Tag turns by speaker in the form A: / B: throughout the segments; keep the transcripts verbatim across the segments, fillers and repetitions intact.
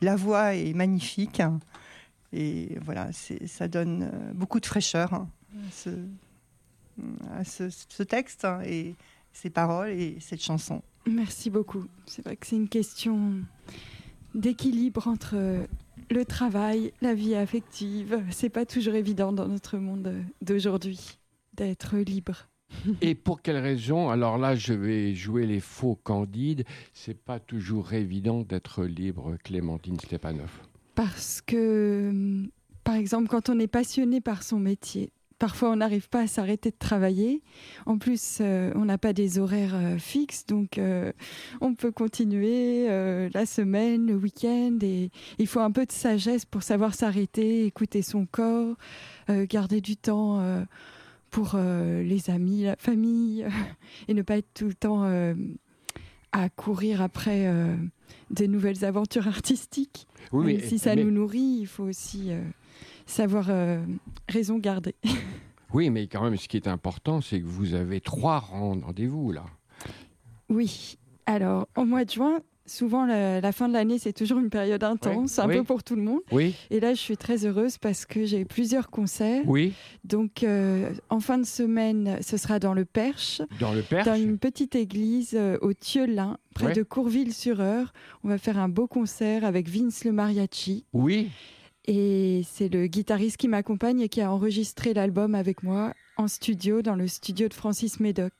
A: la voix est magnifique. Et voilà, c'est, ça donne beaucoup de fraîcheur à ce, à ce, ce texte et ces paroles et cette chanson.
B: Merci beaucoup. C'est vrai que c'est une question d'équilibre entre le travail, la vie affective. C'est pas toujours évident dans notre monde d'aujourd'hui d'être libre.
C: Et pour quelle raison? Alors là, je vais jouer les faux candides. C'est pas toujours évident d'être libre, Clémentine Stepanov.
B: Parce que, par exemple, quand on est passionné par son métier, parfois on n'arrive pas à s'arrêter de travailler. En plus, euh, on n'a pas des horaires euh, fixes, donc euh, on peut continuer euh, la semaine, le week-end. Et il faut un peu de sagesse pour savoir s'arrêter, écouter son corps, euh, garder du temps euh, pour euh, les amis, la famille, euh, et ne pas être tout le temps euh, à courir après euh, des nouvelles aventures artistiques.
C: Oui,
B: Même
C: mais,
B: si ça
C: mais,
B: nous nourrit, il faut aussi euh, savoir euh, raison garder.
C: Oui, mais quand même, ce qui est important, c'est que vous avez trois rendez-vous, là.
B: Oui. Alors, au mois de juin, souvent, la, la fin de l'année, c'est toujours une période intense,
C: oui,
B: un
C: oui.
B: peu pour tout le monde.
C: Oui.
B: Et là, je suis très heureuse parce que j'ai plusieurs concerts.
C: Oui.
B: Donc, euh, en fin de semaine, ce sera dans le Perche.
C: Dans le Perche.
B: Dans une petite église euh, au Thieulin, près
C: ouais.
B: de Courville-sur-Eure. On va faire un beau concert avec Vince le Mariachi.
C: Oui.
B: Et c'est le guitariste qui m'accompagne et qui a enregistré l'album avec moi en studio, dans le studio de Francis Médoc.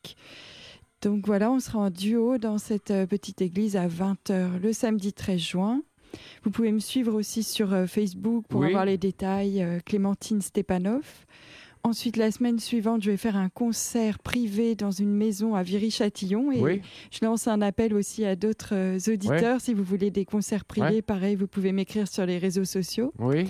B: Donc voilà, on sera en duo dans cette petite église à vingt heures le samedi treize juin. Vous pouvez me suivre aussi sur Facebook pour
C: oui.
B: avoir les détails, euh, Clémentine Stepanov. Ensuite, la semaine suivante, je vais faire un concert privé dans une maison à Viry-Châtillon. Et
C: oui.
B: je lance un appel aussi à d'autres euh, auditeurs. Ouais. Si vous voulez des concerts privés, ouais. pareil, vous pouvez m'écrire sur les réseaux sociaux.
C: Oui.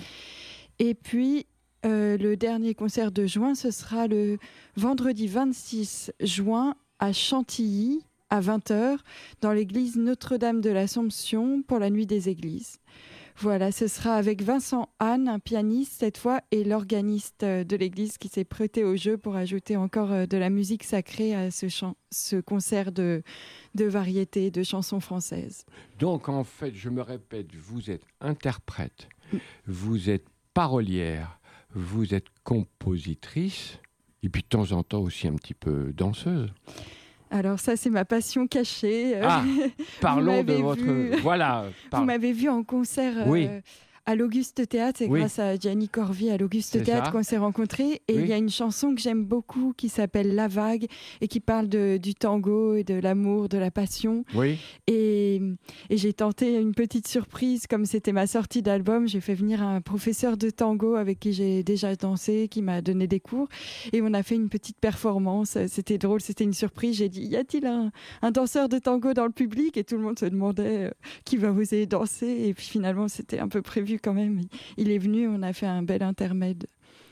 B: Et puis, euh, le dernier concert de juin, ce sera le vendredi vingt-six juin à Chantilly, à vingt heures, dans l'église Notre-Dame de l'Assomption pour la nuit des églises. Voilà, ce sera avec Vincent Hahn, un pianiste cette fois, et l'organiste de l'église qui s'est prêté au jeu pour ajouter encore de la musique sacrée à ce, chant, ce concert de, de variété, de chansons françaises.
C: Donc en fait, je me répète, vous êtes interprète, vous êtes parolière, vous êtes compositrice, et puis de temps en temps aussi un petit peu danseuse.
B: Alors ça, c'est ma passion cachée.
C: Ah, parlons de votre...
B: Vu...
C: Voilà.
B: Par... Vous m'avez vu en concert
C: oui.
B: euh, à l'Auguste Théâtre. C'est
C: oui.
B: grâce à Gianni Corvi à l'Auguste Théâtre qu'on s'est rencontrés. Et il oui. y a une chanson que j'aime beaucoup qui s'appelle La Vague et qui parle de, du tango et de l'amour, de la passion.
C: Oui.
B: Et, et j'ai tenté une petite surprise. Comme c'était ma sortie d'album, j'ai fait venir un professeur de tango avec qui j'ai déjà dansé, qui m'a donné des cours. Et on a fait une petite performance. C'était drôle, c'était une surprise. J'ai dit, y a-t-il un, un danseur de tango dans le public? Et tout le monde se demandait euh, qui va oser danser. Et puis finalement, c'était un peu prévu quand même. Il est venu, on a fait un bel intermède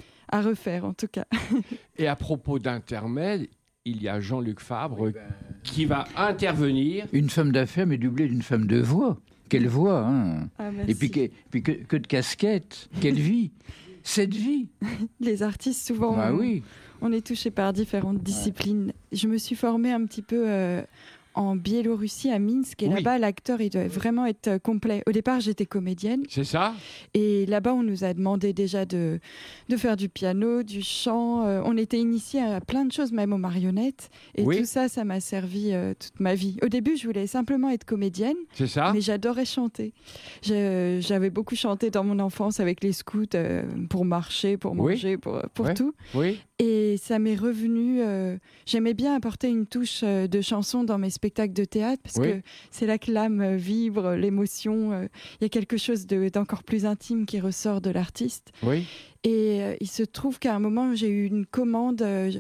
B: à refaire en tout cas.
C: Et à propos d'intermède, il y a Jean-Luc Fabre oui, ben... qui va intervenir.
D: Une femme d'affaires mais doublée d'une femme de voix. Quelle voix, hein
B: ah,
D: et puis, que, puis que, que de casquettes. Quelle vie. Cette vie.
B: Les artistes, souvent,
D: ah,
B: on,
D: oui.
B: on est touchés par différentes disciplines. Ouais. Je me suis formée un petit peu... Euh, en Biélorussie, à Minsk, et oui. là-bas, l'acteur, il doit vraiment être complet. Au départ, j'étais comédienne.
C: C'est ça.
B: Et là-bas, on nous a demandé déjà de, de faire du piano, du chant. Euh, on était initiés à plein de choses, même aux marionnettes. Et oui. tout ça, ça m'a servi euh, toute ma vie. Au début, je voulais simplement être comédienne.
C: C'est ça.
B: Mais j'adorais chanter. Je, j'avais beaucoup chanté dans mon enfance avec les scouts euh, pour marcher, pour manger, oui. pour, pour
C: ouais.
B: tout.
C: Oui.
B: Et ça m'est revenu... Euh, j'aimais bien apporter une touche euh, de chanson dans mes spectacles de théâtre, parce oui. que c'est là que l'âme vibre, l'émotion. Il euh, y a quelque chose de, d'encore plus intime qui ressort de l'artiste.
C: Oui.
B: Et euh, il se trouve qu'à un moment, j'ai eu une commande euh,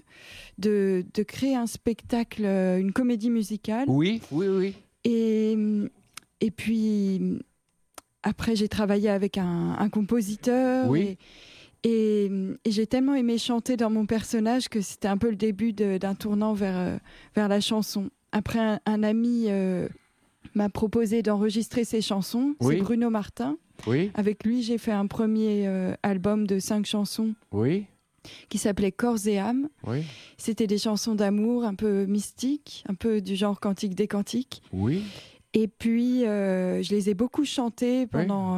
B: de, de créer un spectacle, euh, une comédie musicale.
C: Oui, oui, oui.
B: Et, et puis, après, j'ai travaillé avec un, un compositeur.
C: Oui.
B: Et, Et, et j'ai tellement aimé chanter dans mon personnage que c'était un peu le début de, d'un tournant vers, euh, vers la chanson. Après, un, un ami euh, m'a proposé d'enregistrer ses chansons. Oui. C'est Bruno Martin.
C: Oui.
B: Avec lui, j'ai fait un premier euh, album de cinq chansons.
C: Oui.
B: Qui s'appelait Corps et âme.
C: Oui.
B: C'était des chansons d'amour un peu mystiques, un peu du genre Cantique des Cantiques.
C: Oui.
B: Et puis, euh, je les ai beaucoup chantés pendant